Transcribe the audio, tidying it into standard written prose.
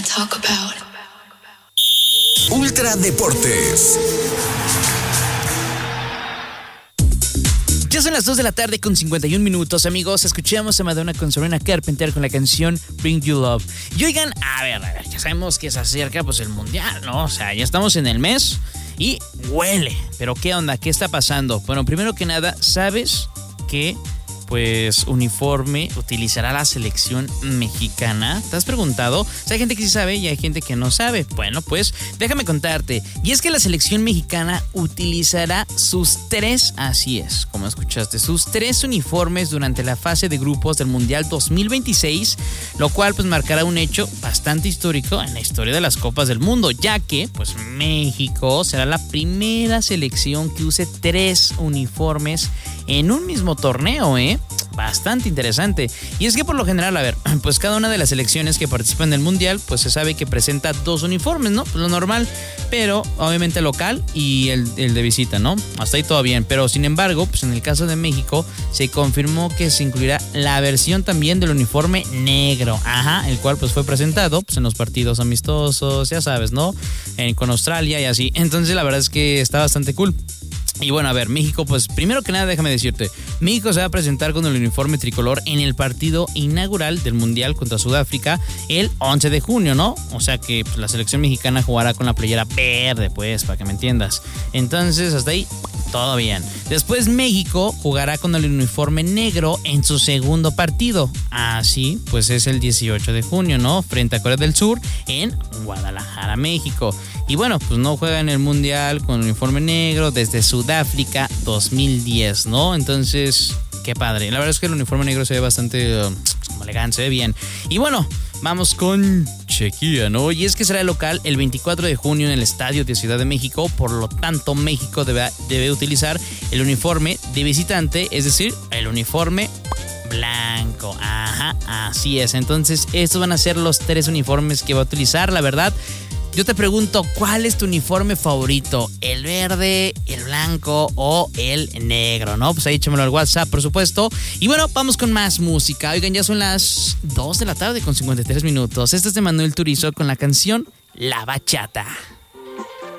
talk about. Ultra Deportes. Ya son las 2 de la tarde con 51 minutos, amigos. Escuchamos a Madonna con Sabrina Carpenter con la canción Bring You Love. Y oigan, a ver, ya sabemos que se acerca pues el mundial, ¿no? O sea, ya estamos en el mes y huele. Pero ¿qué onda? ¿Qué está pasando? Bueno, primero que nada, ¿sabes qué pues uniforme utilizará la selección mexicana? ¿Te has preguntado? O sea, hay gente que sí sabe y hay gente que no sabe. Bueno, pues déjame contarte. Y es que la selección mexicana utilizará sus 3, así es, como escuchaste, sus 3 uniformes durante la fase de grupos del Mundial 2026, lo cual pues marcará un hecho bastante histórico en la historia de las Copas del Mundo, ya que pues México será la primera selección que use 3 uniformes en un mismo torneo, bastante interesante. Y es que por lo general, a ver, pues cada una de las selecciones que participan del mundial, pues se sabe que presenta 2 uniformes, ¿no? Pues lo normal, pero obviamente local y el de visita, ¿no? Hasta ahí todo bien, pero sin embargo, pues en el caso de México se confirmó que se incluirá la versión también del uniforme negro, el cual pues fue presentado pues en los partidos amistosos, ya sabes, ¿no? Con Australia y así. Entonces la verdad es que está bastante cool. Y bueno, a ver, México, pues primero que nada déjame decirte, México se va a presentar con el uniforme tricolor en el partido inaugural del Mundial contra Sudáfrica el 11 de junio, ¿no? O sea que pues, la selección mexicana jugará con la playera verde, pues, para que me entiendas. Entonces, hasta ahí, todo bien. Después México jugará con el uniforme negro en su segundo partido. Así, pues es el 18 de junio, ¿no? Frente a Corea del Sur en Guadalajara, México. Y bueno, pues no juega en el Mundial con uniforme negro desde Sudáfrica 2010, ¿no? Entonces, qué padre. La verdad es que el uniforme negro se ve bastante como elegante, se ve bien. Y bueno, vamos con Chequia, ¿no? Y es que será local el 24 de junio en el Estadio de Ciudad de México. Por lo tanto, México debe utilizar el uniforme de visitante, es decir, el uniforme blanco. Así es. Entonces, estos van a ser los 3 uniformes que va a utilizar, la verdad. Yo te pregunto, ¿cuál es tu uniforme favorito? ¿El verde, el blanco o el negro? ¿No? Pues ahí échamelo al WhatsApp, por supuesto. Y bueno, vamos con más música. Oigan, ya son las 2 de la tarde con 53 minutos. Este es de Manuel Turizo con la canción La Bachata.